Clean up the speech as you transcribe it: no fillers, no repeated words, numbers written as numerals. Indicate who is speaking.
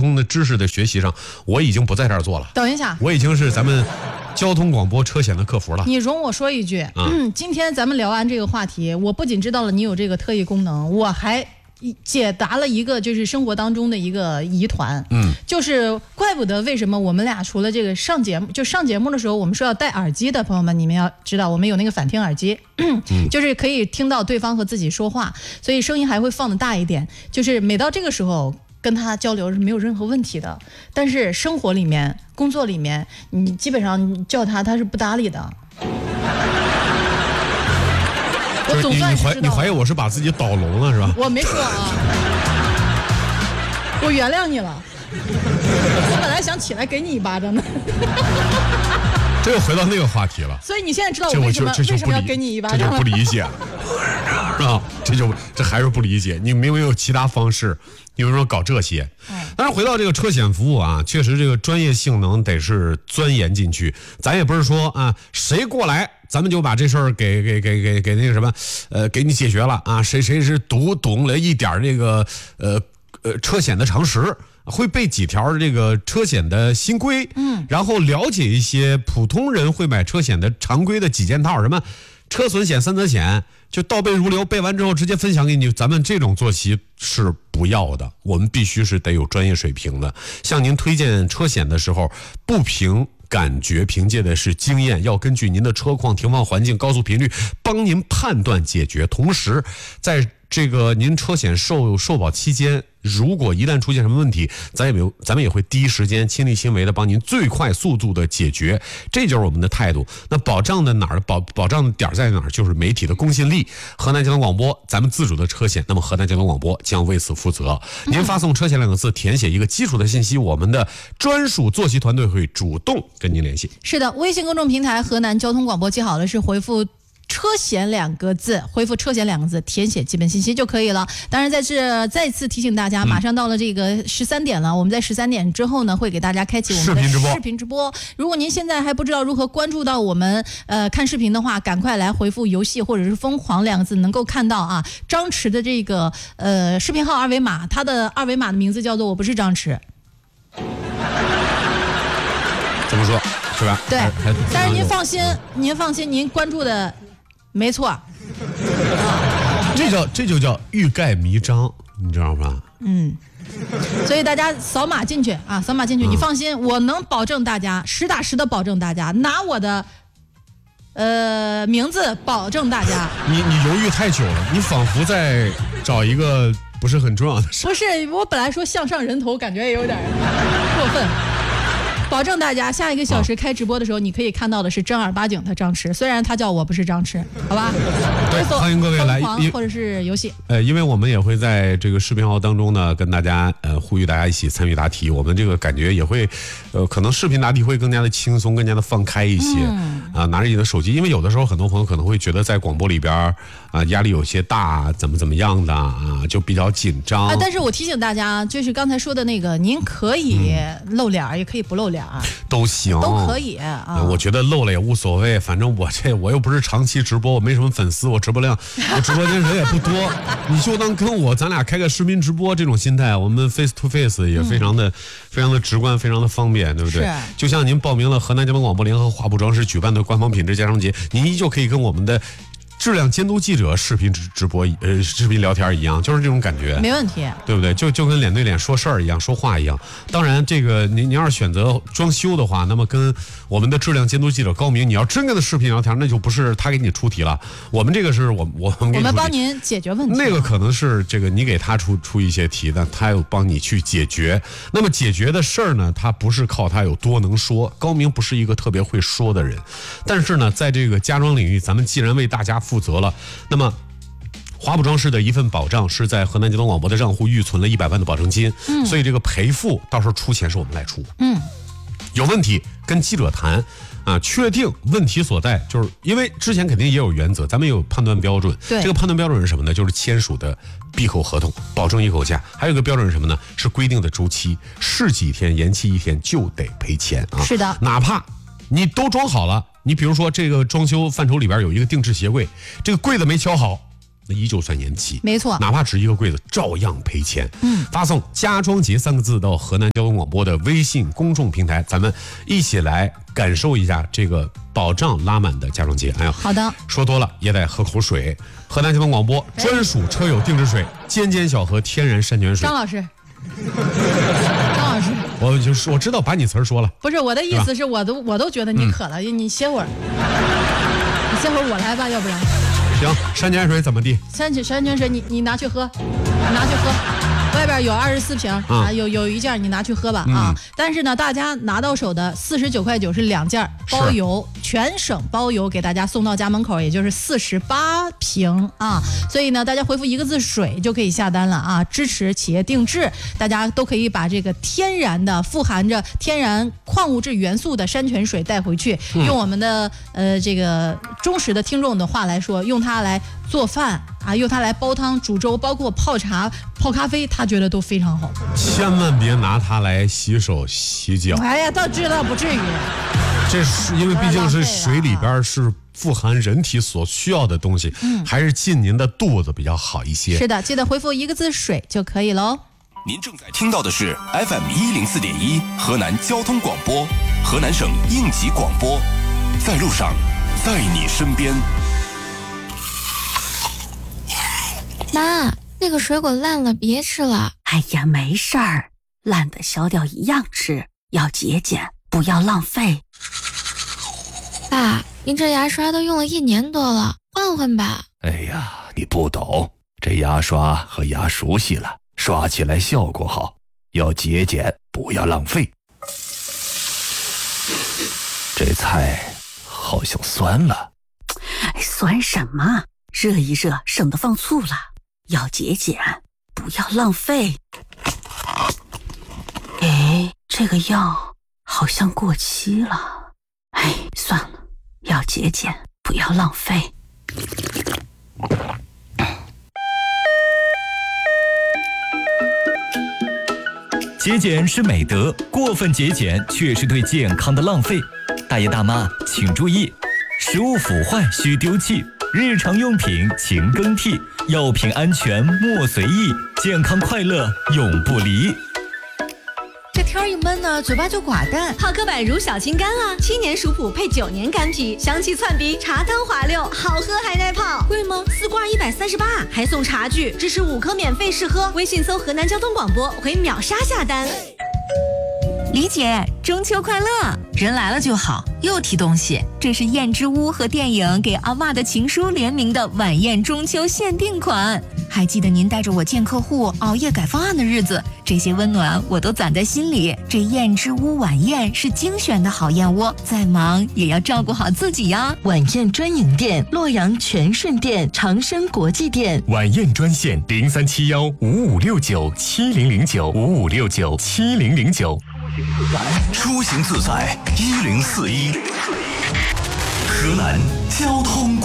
Speaker 1: 通的知识的学习上，我已经不在这儿做了。
Speaker 2: 等一下，
Speaker 1: 我已经是咱们交通广播车险的客服了。
Speaker 2: 你容我说一句，今天咱们聊完这个话题，我不仅知道了你有这个特异功能，我还解答了一个就是生活当中的一个疑团，就是怪不得为什么我们俩除了这个上节目的时候，我们说要戴耳机的朋友们，你们要知道我们有那个反听耳机，就是可以听到对方和自己说话，所以声音还会放得大一点，就是每到这个时候跟他交流是没有任何问题的。但是生活里面、工作里面，你基本上叫他是不搭理的。我总算是知道
Speaker 1: 你怀疑我是把自己倒聋了是吧？
Speaker 2: 我没说啊，我原谅你了。我本来想起来给你一巴掌的。
Speaker 1: 这又回到那个话题了。
Speaker 2: 所以你现在知道我为什么要给你一巴掌？
Speaker 1: 这就不理解了，是吧？这还是不理解。你明明有其他方式，你为什么搞这些？但是回到这个车险服务啊，确实这个专业性能得是钻研进去。咱也不是说啊，谁过来咱们就把这事儿给那个什么，给你解决了啊？谁是懂了一点这个车险的常识，会背几条这个车险的新规，然后了解一些普通人会买车险的常规的几件套，什么车损险、三责险，就倒背如流，背完之后直接分享给你。咱们这种坐骑是不要的，我们必须是得有专业水平的。向您推荐车险的时候，不凭感觉，凭借的是经验，要根据您的车况、停放环境、高速频率，帮您判断解决。同时，在这个您车险受保期间，如果一旦出现什么问题，咱们也会第一时间亲力亲为的帮您最快速度的解决，这就是我们的态度。那保障的哪儿？保障的点在哪儿？就是媒体的公信力。河南交通广播，咱们自主的车险，那么河南交通广播将为此负责。您发送车险2个字，填写一个基础的信息，我们的专属坐骑团队会主动跟您联系。
Speaker 2: 是的，微信公众平台河南交通广播，记好了是回复车险2个字，回复车险2个字，填写基本信息就可以了。当然在这再次提醒大家，马上到了这个13点了，我们在13点之后呢，会给大家开启我们的视频直播。如果您现在还不知道如何关注到我们看视频的话，赶快来回复游戏或者是疯狂2个字，能够看到啊张弛的这个视频号二维码，它的二维码的名字叫做我不是张弛。
Speaker 1: 怎么说是吧？
Speaker 2: 对，但是您放心，您关注的没错，
Speaker 1: 这就叫欲盖弥彰，你知道吧？
Speaker 2: 所以大家扫码进去啊，扫码进去，你放心，我能保证大家，实打实的保证大家，拿我的名字保证大家。
Speaker 1: 你犹豫太久了，你仿佛在找一个不是很重要的事。
Speaker 2: 不是，我本来说向上人头，感觉也有点过分。保证大家下1个小时开直播的时候，你可以看到的是正儿八经的张弛，虽然他叫我不是张弛，好吧？
Speaker 1: 对，欢迎各位来，
Speaker 2: 或者是游戏。
Speaker 1: 因为我们也会在这个视频号当中呢，跟大家呼吁大家一起参与答题。我们这个感觉也会，可能视频答题会更加的轻松，更加的放开一些。拿着你的手机，因为有的时候很多朋友可能会觉得在广播里边压力有些大，怎么样的啊，就比较紧张。
Speaker 2: 但是我提醒大家，就是刚才说的那个，您可以露脸，也可以不露脸。
Speaker 1: 都行，
Speaker 2: 都可以啊。
Speaker 1: 我觉得露了也无所谓，反正我又不是长期直播，我没什么粉丝，我直播间人也不多，你就当跟咱俩开个视频直播这种心态，我们 face to face 也非常的直观，非常的方便，对不对？就像您报名了河南交通广播联合华普装饰举办的官方品质加长节，您依旧可以跟我们的质量监督记者视频直播视频聊天一样，就是这种感觉，
Speaker 2: 没问题，
Speaker 1: 对不对？就跟脸对脸说事儿一样，说话一样。当然，这个您要是选择装修的话，那么跟我们的质量监督记者高明，你要真跟他视频聊天，那就不是他给你出题了。我们这个是我们
Speaker 2: 帮您解决问题。
Speaker 1: 那个可能是这个你给他出一些题，但他有帮你去解决。那么解决的事儿呢，他不是靠他有多能说，高明不是一个特别会说的人，但是呢，在这个家装领域，咱们既然为大家负责了，那么华普装饰的一份保障是在河南交通广播的账户预存了100万的保证金，所以这个赔付到时候出钱是我们来出。有问题跟记者谈啊，确定问题所在，就是因为之前肯定也有原则，咱们也有判断标准。这个判断标准是什么呢？就是签署的闭口合同，保证一口价。还有一个标准是什么呢？是规定的周期，是几天延期1天就得赔钱啊。
Speaker 2: 是的，
Speaker 1: 哪怕你都装好了，你比如说这个装修范畴里边有一个定制鞋柜，这个柜子没敲好， 那依旧算延期。
Speaker 2: 没错，
Speaker 1: 哪怕只一个柜子，照样赔钱。发送“家装节”3个字到河南交通广播的微信公众平台，咱们一起来感受一下这个保障拉满的家装节。哎呀，
Speaker 2: 好的，
Speaker 1: 说多了也得喝口水。河南交通广播专属车友定制水，尖尖小河天然山泉水。
Speaker 2: 张老师，张老师，
Speaker 1: 我知道把你词儿说了，
Speaker 2: 不是我的意思是我都觉得你渴了，你歇会儿，你歇会儿我来吧，要不然。
Speaker 1: 行，山泉水怎么地？
Speaker 2: 山泉水你拿去喝，你拿去喝。外边有24瓶啊，有一件你拿去喝吧啊！但是呢，大家拿到手的49.9块是2件，包邮，全省包邮给大家送到家门口，也就是48瓶啊！所以呢，大家回复一个字“水”就可以下单了啊！支持企业定制，大家都可以把这个天然的、富含着天然矿物质元素的山泉水带回去，用我们的这个忠实的听众的话来说，用它来做饭啊，用它来煲汤、煮粥，包括泡茶、泡咖啡，他觉得都非常好。
Speaker 1: 千万别拿它来洗手洗脚。
Speaker 2: 哎呀，倒不至于。
Speaker 1: 这是因为毕竟是水里边是富含人体所需要的东西，还是进您的肚子比较好一些。
Speaker 2: 是的，记得回复一个字“水”就可以喽。
Speaker 3: 您正在听到的是 FM104.1河南交通广播，河南省应急广播，在路上，在你身边。
Speaker 4: 妈，那个水果烂了，别吃了。
Speaker 5: 哎呀，没事儿，烂的小掉一样吃，要节俭，不要浪费。
Speaker 4: 爸，您这牙刷都用了1年多了，换换吧。
Speaker 6: 哎呀，你不懂，这牙刷和牙熟悉了，刷起来效果好，要节俭，不要浪费。这菜好像酸了。
Speaker 5: 酸什么？热一热，省得放醋了。要节俭，不要浪费。哎，这个药好像过期了。哎，算了，要节俭，不要浪费。
Speaker 7: 节俭是美德，过分节俭却是对健康的浪费。大爷大妈请注意，食物腐坏需丢弃，日常用品勤更替，药品安全莫随意，健康快乐永不离。
Speaker 8: 这天一闷呢，嘴巴就寡淡。
Speaker 9: 浩科柏乳小青柑啊，7年熟普配9年干皮，香气窜鼻，茶汤滑溜，好喝还耐泡。
Speaker 8: 贵吗
Speaker 9: ？4罐138，还送茶具，支持5颗免费试喝。微信搜河南交通广播，回秒杀下单。
Speaker 10: 李姐，中秋快乐！人来了就好，又提东西。这是燕之屋和电影给阿嬷的情书联名的晚宴中秋限定款。还记得您带着我见客户、熬夜改方案的日子，这些温暖我都攒在心里。这燕之屋晚宴是精选的好燕窝，再忙也要照顾好自己呀。
Speaker 11: 晚宴专营店：洛阳全顺店、长生国际店。
Speaker 12: 晚宴专线：03715569700955697009。
Speaker 3: 出行自在1041，河南交通